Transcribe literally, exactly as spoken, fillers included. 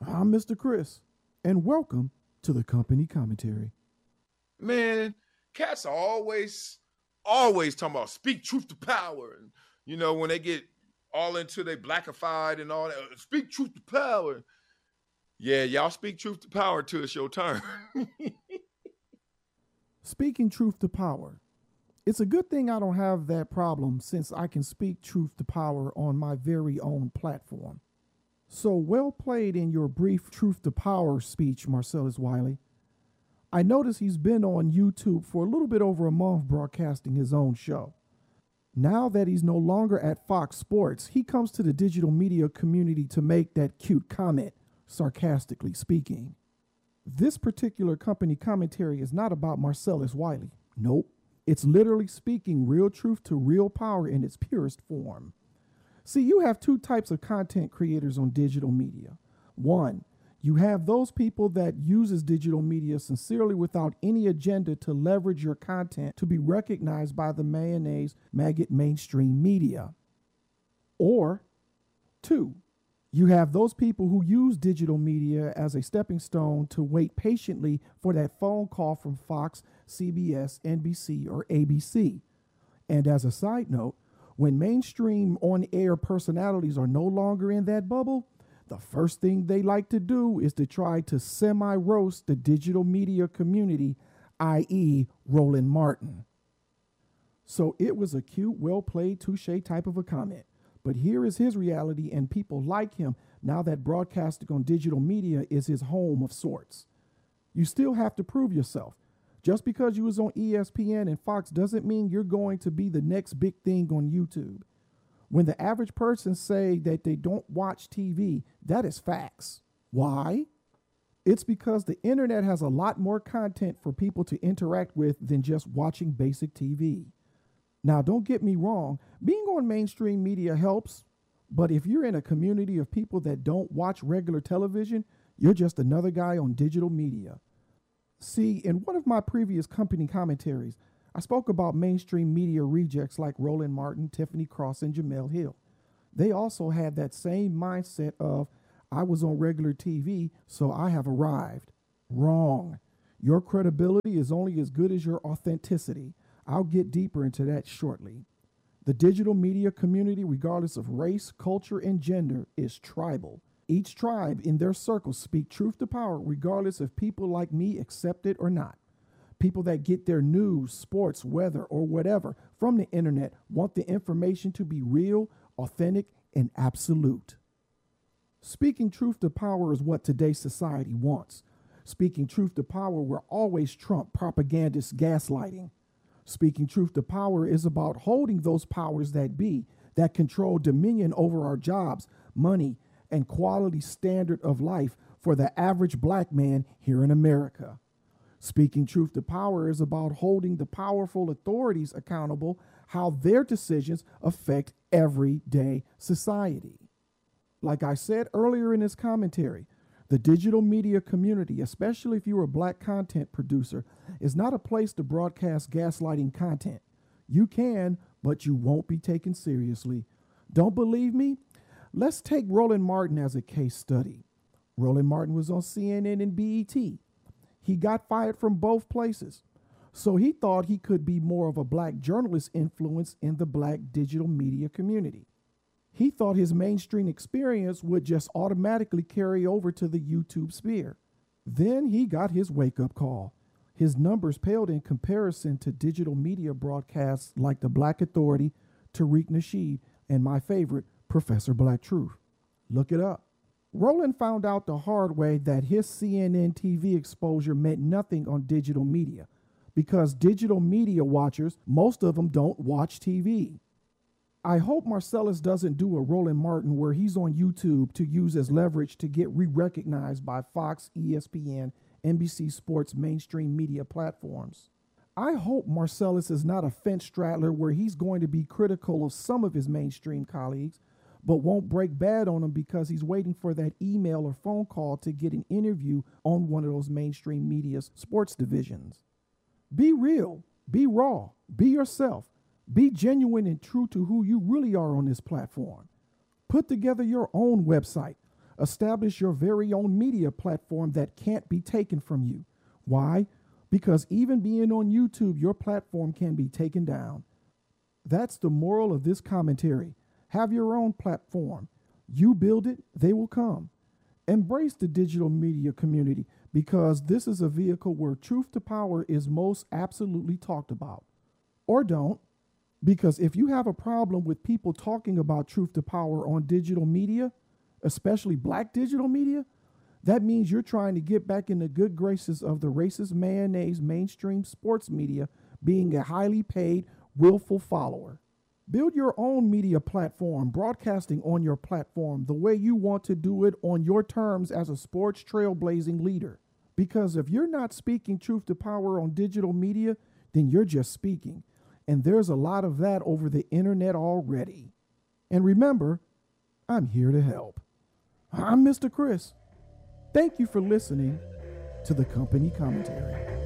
I'm Mister Chris, and welcome to the company commentary. Man, cats are always, always talking about speak truth to power. And, you know, when they get all into they blackified and all that, uh, speak truth to power. Yeah, y'all speak truth to power till it's your turn. Speaking truth to power. It's a good thing I don't have that problem since I can speak truth to power on my very own platform. So well played in your brief truth to power speech, Marcellus Wiley. I notice he's been on YouTube for a little bit over a month broadcasting his own show. Now that he's no longer at Fox Sports, he comes to the digital media community to make that cute comment, sarcastically speaking. This particular company commentary is not about Marcellus Wiley. Nope. It's literally speaking real truth to real power in its purest form. See, you have two types of content creators on digital media. One, you have those people that uses digital media sincerely without any agenda to leverage your content to be recognized by the mayonnaise maggot mainstream media. Or two, you have those people who use digital media as a stepping stone to wait patiently for that phone call from Fox, C B S, N B C, or A B C. And as a side note, when mainstream on-air personalities are no longer in that bubble, the first thing they like to do is to try to semi-roast the digital media community, that is. Roland Martin. So it was a cute, well-played, touche type of a comment. But here is his reality, and people like him now that broadcasting on digital media is his home of sorts. You still have to prove yourself. Just because you was on E S P N and Fox doesn't mean you're going to be the next big thing on YouTube. When the average person say that they don't watch T V, that is facts. Why? It's because the internet has a lot more content for people to interact with than just watching basic T V. Now, don't get me wrong, being on mainstream media helps, but if you're in a community of people that don't watch regular television, you're just another guy on digital media. See, in one of my previous company commentaries, I spoke about mainstream media rejects like Roland Martin, Tiffany Cross, and Jemele Hill. They also had that same mindset of, I was on regular T V, so I have arrived. Wrong. Your credibility is only as good as your authenticity. I'll get deeper into that shortly. The digital media community, regardless of race, culture, and gender, is tribal. Each tribe in their circles speak truth to power, regardless if people like me accept it or not. People that get their news, sports, weather, or whatever from the internet want the information to be real, authentic, and absolute. Speaking truth to power is what today's society wants. Speaking truth to power will always trump propagandist gaslighting. Speaking truth to power is about holding those powers that be, that control dominion over our jobs, money, and quality standard of life for the average black man here in America. Speaking truth to power is about holding the powerful authorities accountable, how their decisions affect everyday society. Like I said earlier in this commentary, the digital media community, especially if you're a black content producer, is not a place to broadcast gaslighting content. You can, but you won't be taken seriously. Don't believe me? Let's take Roland Martin as a case study. Roland Martin was on C N N and B E T. He got fired from both places. So he thought he could be more of a black journalist influence in the black digital media community. He thought his mainstream experience would just automatically carry over to the YouTube sphere. Then he got his wake-up call. His numbers paled in comparison to digital media broadcasts like The Black Authority, Tariq Nasheed, and my favorite, Professor Black Truth. Look it up. Roland found out the hard way that his C N N T V exposure meant nothing on digital media because digital media watchers, most of them don't watch T V. I hope Marcellus doesn't do a Roland Martin where he's on YouTube to use as leverage to get re-recognized by Fox, E S P N, N B C Sports mainstream media platforms. I hope Marcellus is not a fence straddler where he's going to be critical of some of his mainstream colleagues, but won't break bad on them because he's waiting for that email or phone call to get an interview on one of those mainstream media's sports divisions. Be real, be raw, be yourself, be genuine and true to who you really are on this platform. Put together your own website. Establish your very own media platform that can't be taken from you. Why? Because even being on YouTube, your platform can be taken down. That's the moral of this commentary. Have your own platform. You build it, they will come. Embrace the digital media community because this is a vehicle where truth to power is most absolutely talked about. Or don't, because if you have a problem with people talking about truth to power on digital media, especially black digital media, that means you're trying to get back in the good graces of the racist mayonnaise mainstream sports media, being a highly paid, willful follower. Build your own media platform, broadcasting on your platform the way you want to do it on your terms as a sports trailblazing leader. Because if you're not speaking truth to power on digital media, then you're just speaking. And there's a lot of that over the internet already. And remember, I'm here to help. I'm Mister Chris. Thank you for listening to the company commentary.